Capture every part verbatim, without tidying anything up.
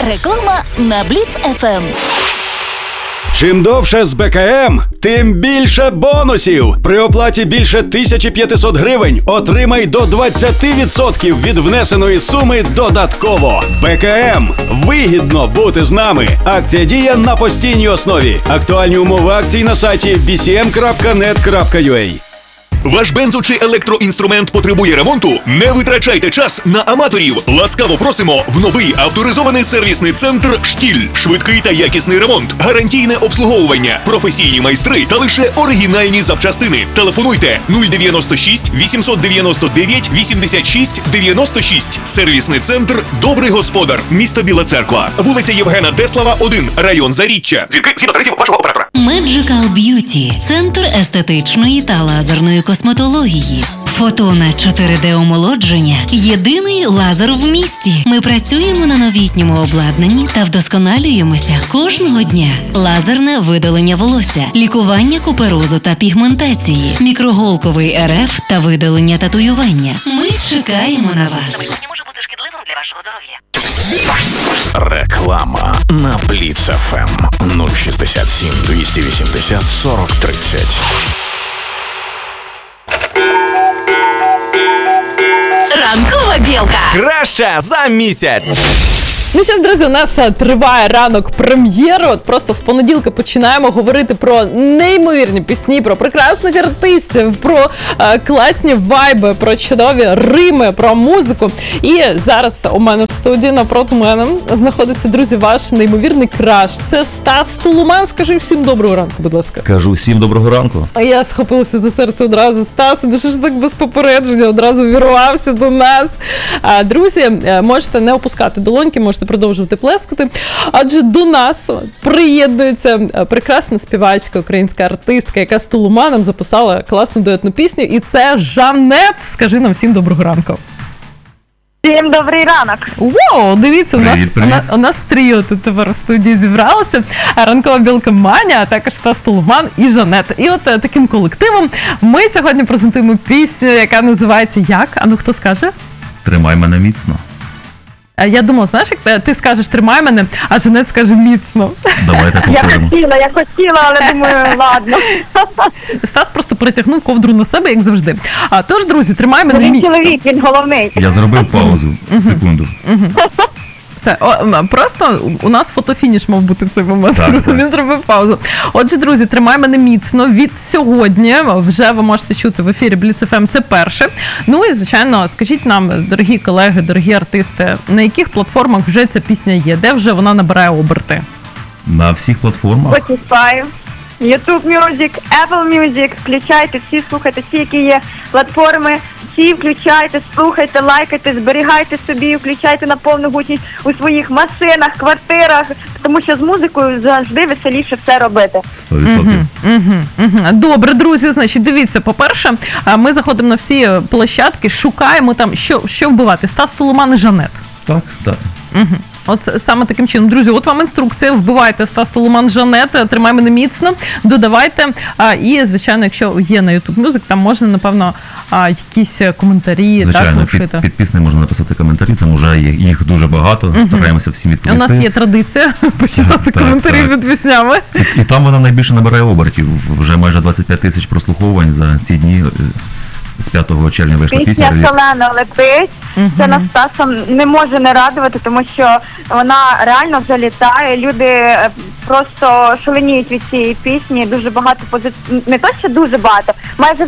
Реклама на Бліц еф ем. Чим довше з БКМ, тим більше бонусів. При оплаті більше тисяча п'ятсот гривень отримай до двадцять відсотків від внесеної суми додатково. БКМ. Вигідно бути з нами. Акція діє на постійній основі. Актуальні умови акцій на сайті бі сі ем крапка нет крапка ю а. Ваш бензо- чи електроінструмент потребує ремонту? Не витрачайте час на аматорів. Ласкаво просимо в новий авторизований сервісний центр «Штіль». Швидкий та якісний ремонт, гарантійне обслуговування, професійні майстри та лише оригінальні запчастини. Телефонуйте нуль дев'яносто шість вісімсот дев'яносто дев'ять вісімдесят шість дев'яносто шість. Сервісний центр «Добрий господар», місто Біла Церква, вулиця Євгена Теслава, один, район Заріччя. Дзвінки згідно тарифів вашого оператора. Magical Beauty – центр естетичної та лазерної косметології. Фотона чотири де омолодження – єдиний лазер в місті. Ми працюємо на новітньому обладнанні та вдосконалюємося кожного дня. Лазерне видалення волосся, лікування куперозу та пігментації, мікроголковий ер еф та видалення татуювання. Ми чекаємо на вас. Не може бути шкідливим для вашого здоров'я. Реклама на Бліц еф ем нуль шістдесят сім двісті вісімдесят сорок тридцять. Ранкова білка. Краща за місяць. Ну що ж, друзі, у нас триває ранок прем'єри. От просто з понеділка починаємо говорити про неймовірні пісні, про прекрасних артистів, про е, класні вайби, про чудові рими, про музику. І зараз у мене в студії напроти мене знаходиться, друзі, ваш неймовірний краш. Це Стас Тулуман. Скажи всім доброго ранку, будь ласка. Кажу всім доброго ранку. А я схопилася за серце одразу. Стас, ну що ж так без попередження одразу вірвався до нас. А, друзі, можете не опускати долоньки, можете продовжувати плескати, адже до нас приєднується прекрасна співачка, українська артистка, яка з Тулуманом записала класну дуетну пісню, і це Жанет. Скажи нам всім доброго ранку. Всім добрий ранок. Вау, дивіться, привіт, у нас, привіт. у нас, у нас тріо тут тепер в студії зібралося. Ранкова білка Маня, а також Стас Тулуман і Жанет. І от таким колективом ми сьогодні презентуємо пісню, яка називається як? А ну хто скаже? Тримай мене міцно. Я думала, знаєш, як ти скажеш «тримай мене», а Жанет скаже «міцно». Давайте Я повторимо. хотіла, я хотіла, але думаю, ладно. Стас просто перетягнув ковдру на себе, як завжди. А тож, друзі, тримай мене Він міцно. чоловік, він головний. Я зробив паузу. Секунду. Все, о, просто у нас фотофініш мав бути в цей момент. Так, так. Він зробив паузу. Отже, друзі, тримай мене міцно. Від сьогодні вже ви можете чути в ефірі Бліц еф ем, це перше. Ну і, звичайно, скажіть нам, дорогі колеги, дорогі артисти, на яких платформах вже ця пісня є? Де вже вона набирає оберти? На всіх платформах. Spotify, YouTube Music, Apple Music. Включайте всі, слухайте всі, які є платформи. Всі включайте, слухайте, лайкайте, зберігайте собі, включайте на повну гучність у своїх машинах, квартирах, тому що з музикою завжди веселіше все робити. сто відсотків. Угу, угу. Добре, друзі, значить, дивіться, по-перше, ми заходимо на всі площадки, шукаємо там, що, що вбивати. Стас Тулуман і Жанет. Так, так. Угу. От саме таким чином. Друзі, от вам інструкція, вбивайте Стас Тулуман, Жанет, тримай мене міцно, додавайте. А, і, звичайно, якщо є на YouTube Music, там можна, напевно, а, якісь коментарі, Звичайно, так, під, лишити. під піснею можна написати коментарі, там вже їх, їх дуже багато, Угу. стараємося всім У відповісти. нас є традиція почитати Так, коментарі так. під піснями. І, і там вона найбільше набирає обертів. Вже майже двадцять п'ять тисяч прослуховувань за ці дні. З п'ятого червня вийшла пісня. Пісня реліз. «Шалено летить». Угу. Це нас Стасом не може не радувати, тому що вона реально залітає. Люди е, просто шаленіють від цієї пісні. Дуже багато позитив... Не то, що дуже багато. Майже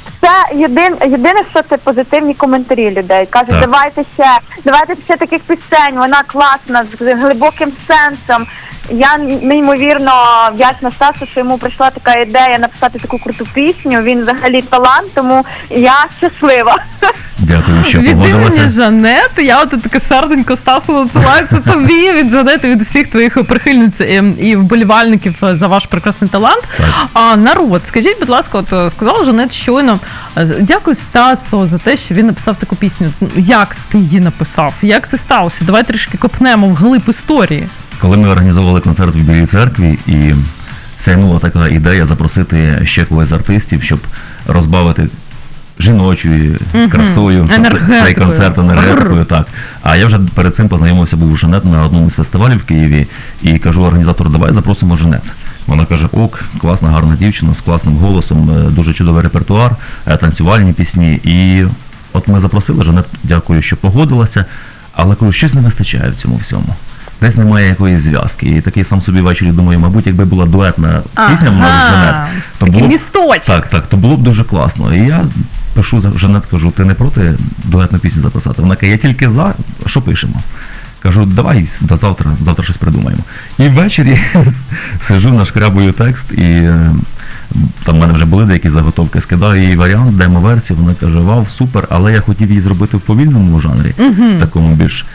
це єдин... єдине, що це позитивні коментарі людей. Кажуть, Так. давайте ще, давайте ще таких пісень. Вона класна, з глибоким сенсом. Я неймовірно вдячна Стасу, що йому прийшла така ідея написати таку круту пісню. Він взагалі талант, тому я щаслива. Дякую, що Від імені погодилася. Жанет, я от таке серденько Стасу надсилаю, це тобі, від Жанети, від всіх твоїх прихильниць і, і вболівальників за ваш прекрасний талант. Так. А народ, скажіть, будь ласка, от сказала Жанет щойно, дякую Стасу за те, що він написав таку пісню. Як ти її написав? Як це сталося? Давай трішки копнемо вглиб історії. Коли ми організовували концерт в Білій Церкві, і сяйнула така ідея запросити ще когось з артистів, щоб розбавити жіночою Мгм. красою. Цей Енергетикою. концерт енергетикою, так. А я вже перед цим познайомився, був Жанет на одному з фестивалів в Києві, і кажу організатору, давай запросимо Жанет. Вона каже, ок, класна, гарна дівчина, з класним голосом, е, дуже чудовий репертуар, е, танцювальні пісні. І от ми запросили, Жанет, дякую, що погодилася, але кажу, щось не вистачає в цьому всьому. Десь немає якоїсь зв'язки. І такий сам собі ввечері думаю, мабуть, якби була дуетна пісня в нас з Жанет, то було б, місточок. так, так, то було б дуже класно. І я пишу за Жанет, кажу, ти не проти дуетну пісню записати? Вона каже, я тільки за, що пишемо? Кажу, давай до завтра, завтра щось придумаємо. І ввечері сижу, нашкрябую текст, і е, там в мене вже були деякі заготовки, скидаю їй варіант, демо-версію, вона каже, вау, супер, але я хотів її зробити в повільному жанрі, Мгм. такому більш...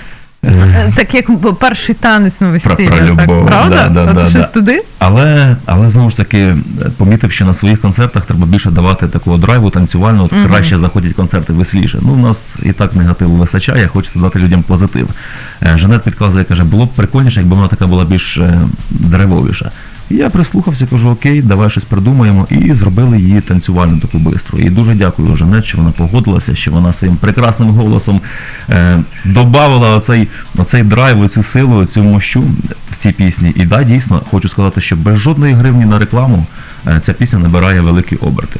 Так як перший танець на Про, весіллі, про любов, так, правда? Да, да, От да, щось да. туди? Але, але знову ж таки, помітив, що на своїх концертах треба більше давати такого драйву танцювального, Мгм. краще заходять концерти веселіше. Ну, у нас і так негативу вистачає, хочеться дати людям позитив. Е, Жанет підказує, каже, було б прикольніше, якби вона така була більш е, драйвовіша. І я прислухався, кажу, окей, давай щось придумаємо, і зробили її танцювальну таку бистру. І дуже дякую Жанет, що вона погодилася, що вона своїм прекрасним голосом е, добавила оцей, оцей драйв, оцю силу, оцю мощу в цій пісні. І да, дійсно, хочу сказати, що без жодної гривні на рекламу е, ця пісня набирає великі оберти.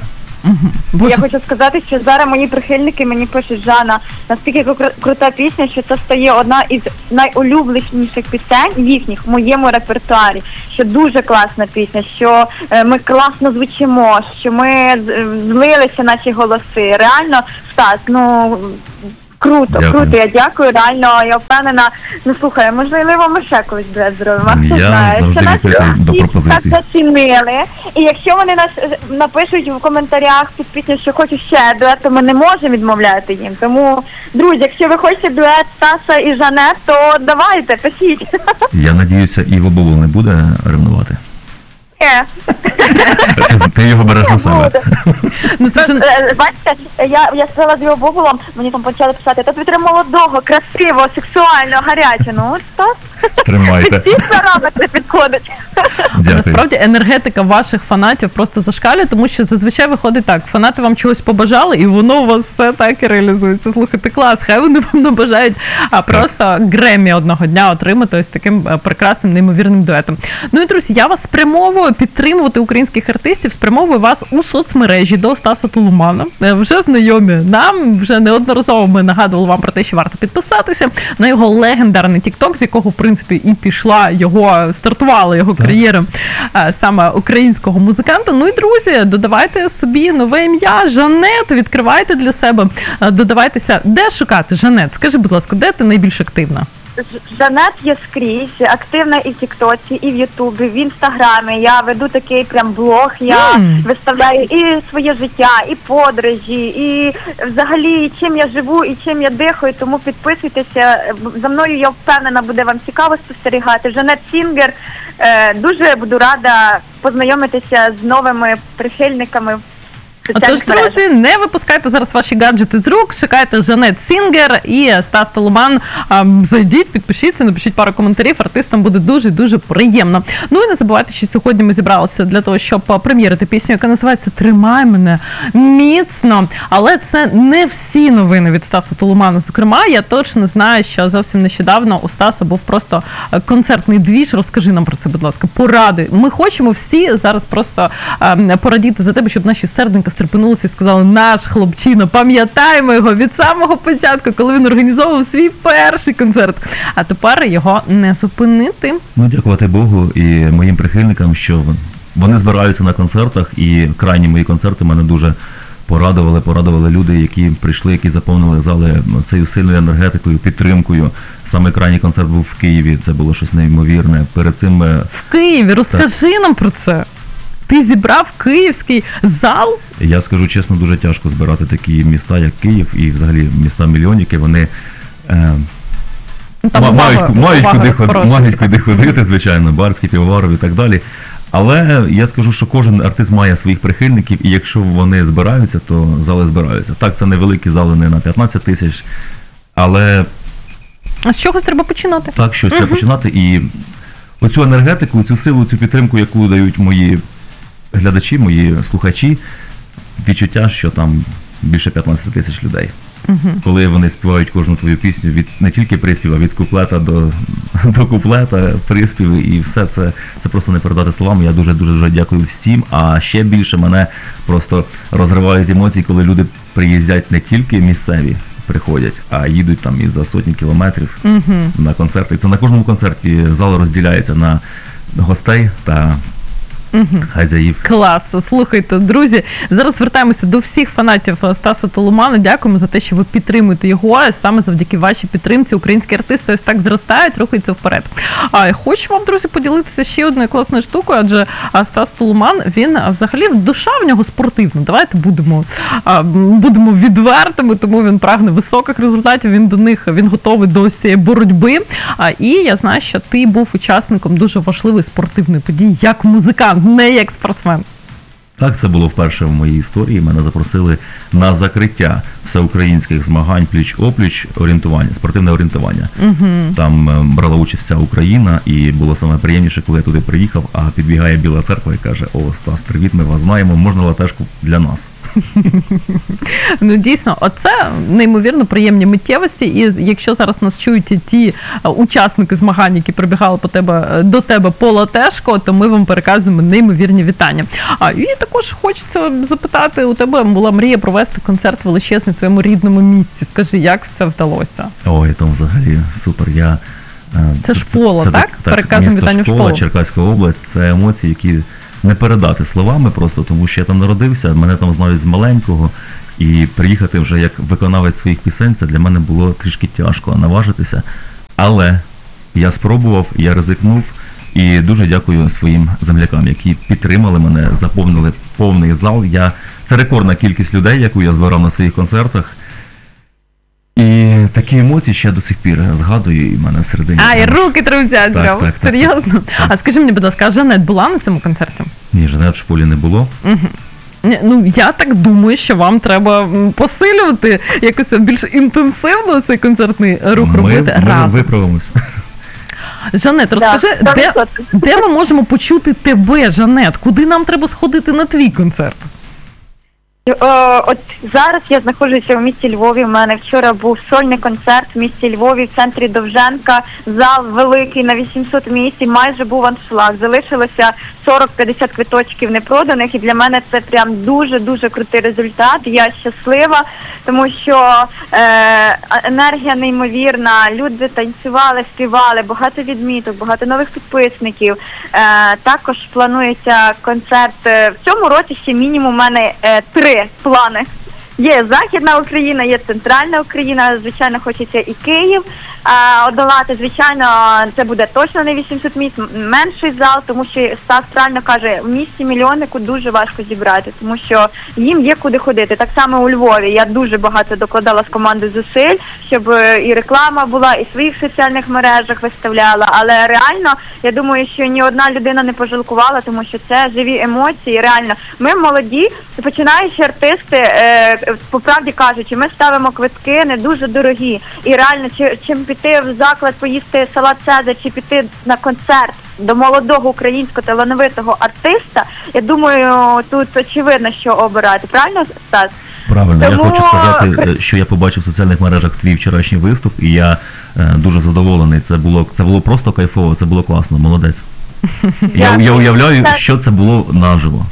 Я хочу сказати, що зараз мої прихильники мені пишуть, Жанна, наскільки кру- крута пісня, що це стає одна із найулюбленіших пісень їхніх в моєму репертуарі. Що дуже класна пісня, що е, ми класно звучимо, що ми з- злилися наші голоси. Реально, Стас, ну круто, Дякую. круто, я дякую, реально, я впевнена. Ну слухай, можливо, ми ще колись дует зробимо, а хто Я знає. завжди Що нас відкритий до всі пропозицій. так зацінили. І якщо вони нас е, напишуть в коментарях під пісню, що хочуть ще дует, то ми не можемо відмовляти їм. Тому, друзі, якщо ви хочете дует Стаса і Жанет, то давайте, пишіть. Я надіюся, Іво Бобул не буде ревнувати. Е. Ти, ти його береш на себе. Ну, це вже... Е, Бачите, я, я сказала з його бубулом, мені там почали писати, та тобі треба молодого, красивого, сексуального, гарячого. Ну, от то Тримайте. всі параметри підходять. Дякую. Насправді енергетика ваших фанатів просто зашкалює, тому що зазвичай виходить так, фанати вам чогось побажали, і воно у вас все так і реалізується. Слухайте, клас, хай вони вам набажають а просто Греммі одного дня отримати ось таким е, прекрасним, неймовірним дуетом. Ну і, друзі, я вас спрямовую підтримувати українських артистів, спрямовую вас у соцмережі до Стаса Толумана. Е, Вже знайомі нам, вже неодноразово ми нагадували вам про те, що варто підписатися на його легендарний TikTok, з якого, в принципі, і пішла його, стартувала його кар'єра е, саме українського музиканта. Ну і, друзі, додавайте собі нове ім'я, Жанет, відкривайте для себе, е, додавайтеся. Де шукати, Жанет? Скажи, будь ласка, де ти найбільш активна? Жанет є скрізь, активна і в Тіктоці, і в Ютубі, в Інстаграмі. Я веду такий прям блог, я Мм. виставляю і своє життя, і подорожі, і взагалі чим я живу, і чим я дихаю, тому підписуйтеся. За мною, я впевнена, буде вам цікаво спостерігати. Жанет Сінгер, е, дуже буду рада познайомитися з новими прихильниками. Отож, друзі, не випускайте зараз ваші гаджети з рук, шукайте Жанет Сінгер і Стас Толуман. А, Зайдіть, підпишіться, напишіть пару коментарів, артистам буде дуже-дуже приємно. Ну і не забувайте, що сьогодні ми зібралися для того, щоб прем'єрити пісню, яка називається «Тримай мене міцно». Але це не всі новини від Стаса Толумана. Зокрема, я точно знаю, що зовсім нещодавно у Стаса був просто концертний двіж. Розкажи нам про це, будь ласка, поради. Ми хочемо всі зараз просто а, порадіти за тебе, щоб наші серденька стрепенулися і сказали: наш хлопчина, пам'ятаємо його від самого початку, коли він організовував свій перший концерт. А тепер його не зупинити. Ну, дякувати Богу і моїм прихильникам, що вони збираються на концертах, і крайні мої концерти мене дуже порадували, порадували люди, які прийшли, які заповнили зали цією сильною енергетикою, підтримкою. Саме крайній концерт був в Києві, це було щось неймовірне. Перед цим... В Києві, розкажи так. нам про це. Ти зібрав київський зал? Я скажу чесно, дуже тяжко збирати такі міста, як Київ, і взагалі міста-мільйонники, вони е, Там ма- увага, мають, мають, увага куди, ход- мають куди ходити, звичайно, Барський, Півоваров і так далі. Але я скажу, що кожен артист має своїх прихильників, і якщо вони збираються, то зали збираються. Так, це невеликі зали, не на п'ятнадцять тисяч, але... А з чогось треба починати. Так, щось угу. треба починати, і оцю енергетику, цю силу, цю підтримку, яку дають мої глядачі, мої слухачі, відчуття, що там більше п'ятнадцять тисяч людей. Uh-huh. Коли вони співають кожну твою пісню, від не тільки приспіва, від куплета до, до куплета, приспіви, і все це, це просто не передати словами. Я дуже-дуже дуже дякую всім, а ще більше мене просто розривають емоції, коли люди приїздять не тільки місцеві, приходять, а їдуть там і за сотні кілометрів uh-huh. на концерти. І це на кожному концерті зал розділяється на гостей та Угу. хазяїв. Клас. Слухайте, друзі, зараз звертаємося до всіх фанатів Стаса Толумана. Дякуємо за те, що ви підтримуєте його. Саме завдяки вашій підтримці українські артисти ось так зростають, рухаються вперед. А хочу вам, друзі, поділитися ще одною класною штукою, адже Стас Толуман, він взагалі душа в нього спортивна. Давайте будемо, будемо відвертими, тому він прагне високих результатів, він до них, він готовий до цієї боротьби. І я знаю, що ти був учасником дуже важливої спортивної події, як музикант, не як спортсмен. Так, це було вперше в моїй історії. Мене запросили на закриття всеукраїнських змагань пліч-опліч орієнтування, спортивне орієнтування. Угу. Там брала участь вся Україна, і було саме приємніше, коли я туди приїхав, а підбігає Біла Церква і каже: "О, Стас, привіт, ми вас знаємо, можна латешку для нас?" Ну, дійсно, оце неймовірно приємні миттєвості, і якщо зараз нас чують ті учасники змагань, які прибігали по тебе, до тебе по латешку, то ми вам переказуємо неймовірні вітання. А, і також хочеться запитати, у тебе була мрія провести концерт величезний в твоєму рідному місті. Скажи, як все вдалося? Ой, там взагалі супер. Я Це, це школа, так? так? Переказуємо вітання в школу. Черкаська область, це емоції, які не передати словами просто, тому що я там народився, мене там знають з маленького, і приїхати вже як виконавець своїх пісень, це для мене було трішки тяжко наважитися. Але я спробував, я ризикнув, і дуже дякую своїм землякам, які підтримали мене, заповнили повний зал. Я... Це рекордна кількість людей, яку я збирав на своїх концертах. І такі емоції ще до сих пір згадую, і в мене всередині. А, і руки тремтять прямо, серйозно? Так, так. А скажи мені, будь ласка, а Жанет була на цьому концерті? Ні, Жанет в школі не було. Угу. Ну, я так думаю, що вам треба посилювати якось більш інтенсивно цей концертний рух ми, робити ми разом. Ми виправимося. Жанет, розкажи, да, де, де ми можемо почути тебе, Жанет? Куди нам треба сходити на твій концерт? О, от зараз я знаходжуся в місті Львові. У мене вчора був сольний концерт в місті Львові, в центрі Довженка. Зал великий, на вісімсот місць, майже був аншлаг. Залишилося сорок-п'ятдесят квиточків непроданих, і для мене це прям дуже-дуже крутий результат. Я щаслива, тому що е, енергія неймовірна, люди танцювали, співали, багато відміток, багато нових підписників. Е, також планується концерт. В цьому році ще мінімум у мене е, три плани. Є Західна Україна, є Центральна Україна, звичайно, хочеться і Київ а, одолати. Звичайно, це буде точно не вісімсот місць, менший зал, тому що Стас правильно каже, в місті мільйоннику дуже важко зібрати, тому що їм є куди ходити. Так само у Львові я дуже багато докладала з команди зусиль, щоб і реклама була, і в своїх соціальних мережах виставляла, але реально, я думаю, що ні одна людина не пожалкувала, тому що це живі емоції, реально. Ми молоді, починаючі артисти, е, по правді кажучи, ми ставимо квитки не дуже дорогі. І реально, чи, чим піти в заклад, поїсти салат Цезар, чи піти на концерт до молодого українського талановитого артиста, я думаю, тут очевидно, що обирати. Правильно, Стас? Правильно. Тому... Я хочу сказати, що я побачив в соціальних мережах твій вчорашній виступ, і я е, дуже задоволений. Це було, це було просто кайфово, це було класно, молодець. Я, я уявляю, що це було наживо.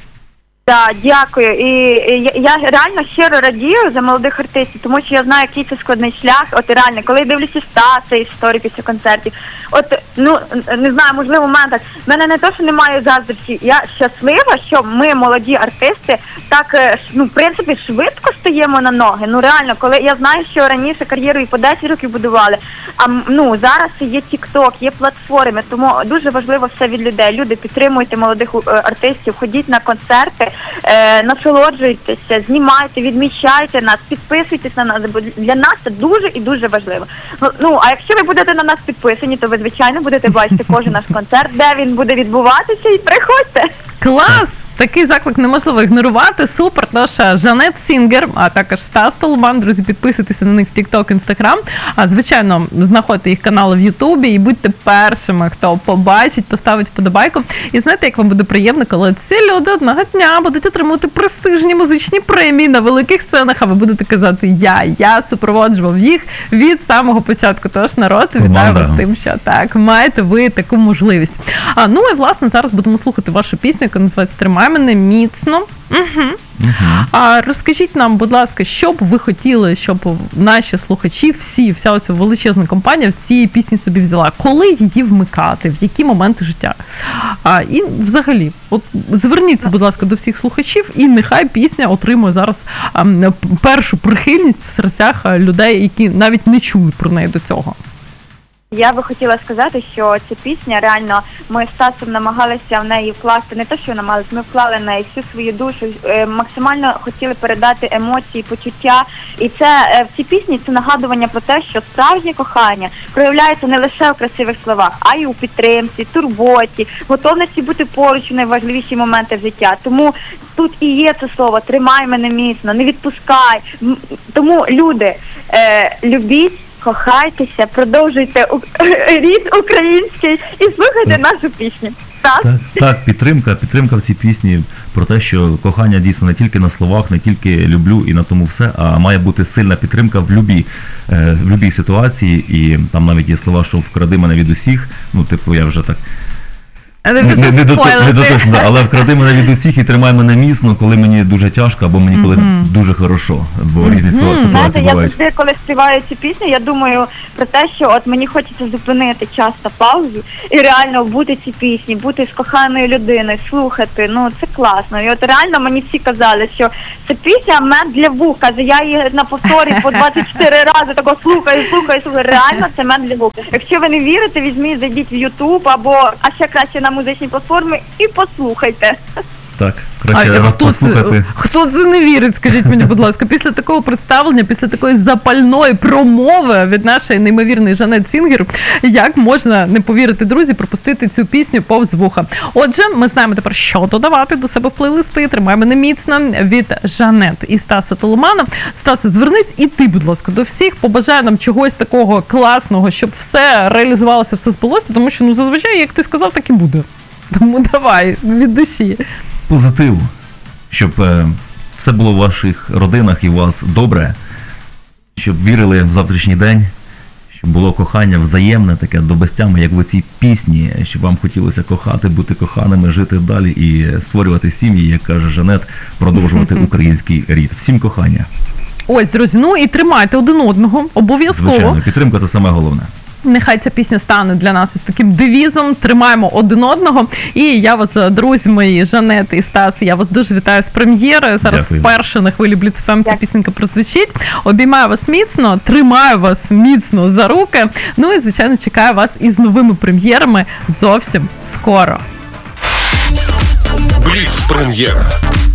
Так, дякую. І, і я, я реально щиро радію за молодих артистів, тому що я знаю, який це складний шлях. От реально, коли я дивлюся Стаса історії після концертів, от, ну, не знаю, можливо, в мене так, в мене не то, що немає заздрості, я щаслива, що ми, молоді артисти, так, ну, в принципі, швидко стаємо на ноги. Ну, реально, коли я знаю, що раніше кар'єру і по десять років будували, а, ну, зараз є TikTok, є платформи, тому дуже важливо все від людей. Люди, підтримуйте молодих артистів, ходіть на концерти, Е, насолоджуйтеся, знімайте, відмічайте нас, підписуйтесь на нас, бо для нас це дуже і дуже важливо. Ну, а якщо ви будете на нас підписані, то ви, звичайно, будете бачити кожен наш концерт, де він буде відбуватися, і приходьте. Клас! Такий заклик неможливо ігнорувати. Супер. Тож Жанет Сінгер, а також Стас Толман. Друзі, підписуйтеся на них в TikTok, Instagram. А, звичайно, знаходьте їх канали в Ютубі і будьте першими, хто побачить, поставить вподобайку. І знаєте, як вам буде приємно, коли ці люди одного дня будуть отримувати престижні музичні премії на великих сценах, а ви будете казати «Я, я супроводжував їх від самого початку». Тож, народ, вітаю Команда. вас з тим, що так, маєте ви таку можливість. А, ну і, власне, зараз будемо слухати вашу пісню, яка називається «Тримай мене міцно». Угу. Uh-huh. А розкажіть нам, будь ласка, що б ви хотіли, щоб наші слухачі, всі, вся оця величезна компанія з цієї пісні собі взяла? Коли її вмикати? В які моменти життя? А, і взагалі, от зверніться, будь ласка, до всіх слухачів, і нехай пісня отримує зараз а, першу прихильність в серцях людей, які навіть не чули про неї до цього. Я би хотіла сказати, що ця пісня, реально, ми з Стасом намагалися в неї вкласти, не те, що намагалися, ми вклали в неї всю свою душу, е, максимально хотіли передати емоції, почуття. І це е, в цій пісні це нагадування про те, що справжнє кохання проявляється не лише у красивих словах, а й у підтримці, турботі, готовності бути поруч у найважливіші моменти життя. Тому тут і є це слово «тримай мене міцно», «не відпускай». М, Тому, люди, е, любіть, кохайтеся, продовжуйте у- рід український і слухайте нашу пісню. Так? Так, так, підтримка, підтримка в цій пісні про те, що кохання дійсно не тільки на словах, не тільки люблю і на тому все, а має бути сильна підтримка в любій, е, в любій ситуації. І там навіть є слова, що вкради мене від усіх. Ну, типу, я вже так. Я не Не, пишу не, не, дото- не спойлерити. доточно, да, але вкради мене від усіх і тримай мене міцно, коли мені дуже тяжко, або мені коли дуже хорошо, бо різні ситуа- Знаєте, ситуації я бувають. завжди, коли співаю цю пісню, я думаю про те, що от мені хочеться зупинити час та паузу і реально бути цій пісні, бути з коханою людиною, слухати, ну це класно. І от реально мені всі казали, що це пісня мед для вух, каже, я її на повторі по двадцять чотири рази тако слухаю, слухаю, слухаю, реально це мед для вух. Якщо ви не вірите, візьміть, зайдіть в Ютуб або, а ще краще на музичні платформи і послухайте. Так, краще раз хто, це, послухати. хто це не вірить, скажіть мені, будь ласка, після такого представлення, після такої запальної промови від нашої неймовірної Жанет Сінгер, як можна не повірити, друзі, пропустити цю пісню повз вуха. Отже, ми знаємо тепер, що додавати до себе в плейлисти. «Тримай мене міцно» від Жанет і Стаса Толмана. Стасе, звернись і ти, будь ласка, до всіх. Побажай нам чогось такого класного, щоб все реалізувалося, все збулося, тому що, ну, зазвичай, як ти сказав, так і буде. Тому давай, від душі. Позитиву, щоб е, все було в ваших родинах і у вас добре, щоб вірили в завтрашній день, щоб було кохання взаємне, таке до безтями, як в цій пісні, щоб вам хотілося кохати, бути коханими, жити далі і створювати сім'ї, як каже Жанет, продовжувати український рід. Всім кохання. Ось, друзі, ну і тримайте один одного, обов'язково. Звичайно, підтримка – це саме головне. Нехай ця пісня стане для нас ось таким девізом. Тримаємо один одного. І я вас, друзі мої, Жанет і Стас, я вас дуже вітаю з прем'єрою. Зараз Дякую. вперше на хвилі Бліц еф ем ця пісенька прозвучить. Обіймаю вас міцно, тримаю вас міцно за руки. Ну і, звичайно, чекаю вас із новими прем'єрами зовсім скоро. Бліц прем'єра.